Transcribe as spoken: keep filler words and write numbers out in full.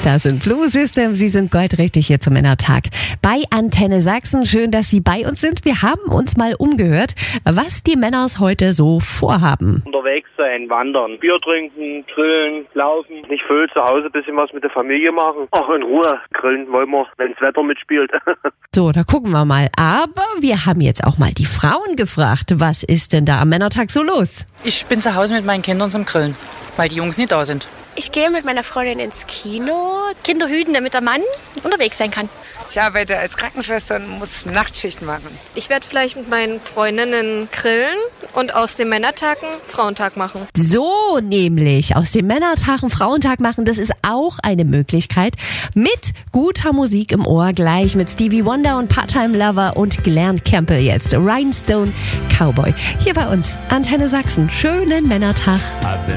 Das sind Blue System, sie sind goldrichtig hier zum Männertag bei Antenne Sachsen. Schön, dass Sie bei uns sind. Wir haben uns mal umgehört, was die Männers heute so vorhaben. Unterwegs sein, wandern, Bier trinken, grillen, laufen, nicht viel zu Hause, ein bisschen was mit der Familie machen. Ach, in Ruhe grillen wollen wir, wenn das Wetter mitspielt. So, da gucken wir mal. Aber wir haben jetzt auch mal die Frauen gefragt. Was ist denn da am Männertag so los? Ich bin zu Hause mit meinen Kindern zum Grillen, weil die Jungs nicht da sind. Ich gehe mit meiner Freundin ins Kino, Kinder hüten, damit der Mann unterwegs sein kann. Ich arbeite als Krankenschwester und muss Nachtschichten machen. Ich werde vielleicht mit meinen Freundinnen grillen und aus dem Männertag einen Frauentag machen. So nämlich, aus dem Männertag einen Frauentag machen, das ist auch eine Möglichkeit. Mit guter Musik im Ohr, gleich mit Stevie Wonder und Part-Time Lover und Glenn Campbell jetzt. Rhinestone Cowboy. Hier bei uns, Antenne Sachsen. Schönen Männertag.